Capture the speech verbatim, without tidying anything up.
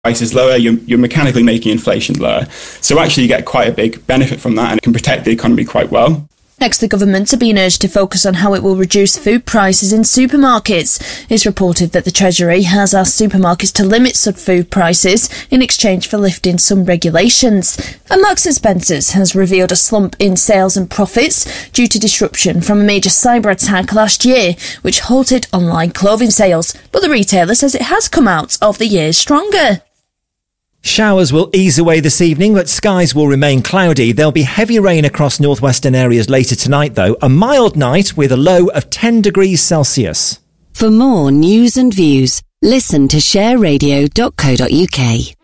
prices lower, you're, you're mechanically making inflation lower. So actually you get quite a big benefit from that, and it can protect the economy quite well. Next, the government are being urged to focus on how it will reduce food prices in supermarkets. It's reported that the Treasury has asked supermarkets to limit sub-food prices in exchange for lifting some regulations. And Marks and Spencer's has revealed a slump in sales and profits due to disruption from a major cyber attack last year, which halted online clothing sales. But the retailer says it has come out of the year stronger. Showers will ease away this evening, but skies will remain cloudy. There'll be heavy rain across northwestern areas later tonight, though. A mild night with a low of ten degrees Celsius. For more news and views, listen to share radio dot co dot uk.